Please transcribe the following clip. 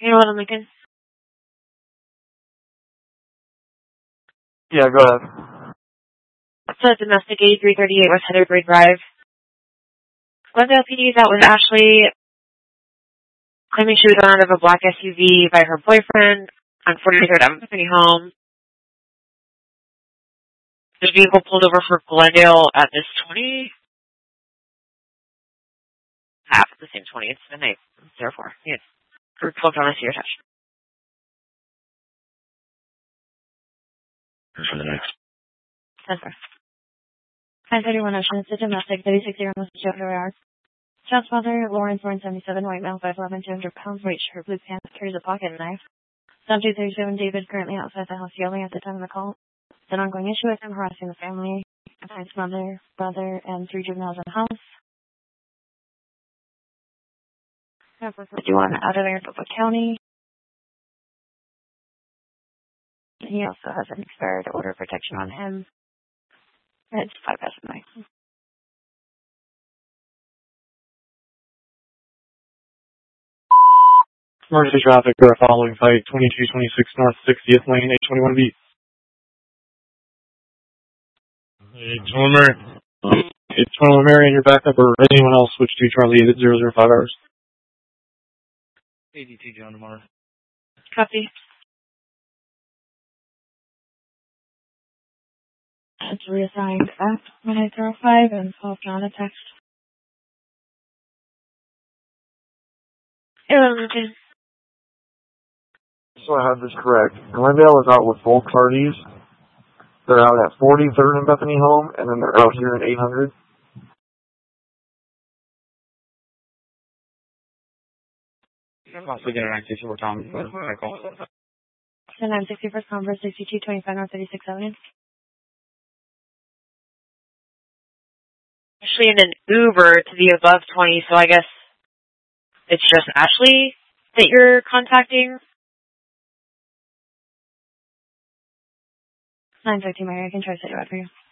You know what I'm thinking? Yeah, go ahead. It's a domestic 8338 West Heatherbury Drive. Glendale PD is out with Ashley, claiming she was run out of a black SUV by her boyfriend on 43rd Avenue home. The vehicle pulled over for Glendale at this 20. Half of the same 20. It's the night. Therefore, yes. Group 12 on a see attached. For the next. That's fair. 931 Ocean. It's a domestic 36-year Mississippi. Child's mother, Lauren Thorne, 77, white male, 5'11", 200 pounds, white shirt, blue pants, carries a pocket knife. Subject 37, David, currently outside the house yelling at the time of the call. It's an ongoing issue with him harassing the family. His mother, brother, and 3 juveniles in the house. 51 out of Maricopa County. He also has an expired order of protection on him. It's 5 past midnight. Emergency traffic for a following fight, 2226 North 60th Lane, 821B. 821 Mary, and your backup, or anyone else, switch to Charlie 8 at 005 hours. ADT John tomorrow. Copy. It's reassigned at 1805 and 12 John a text. So I have this correct. Glendale is out with both parties. They're out at 43rd and Bethany Home, and then they're out here at 800. Possibly get an active for Tom. So 961st Converse 6225 North 36th Avenue. Actually in an Uber to the above 20, so I guess it's just Ashley that you're contacting. 9:13, Mary. I can try to set you out for you.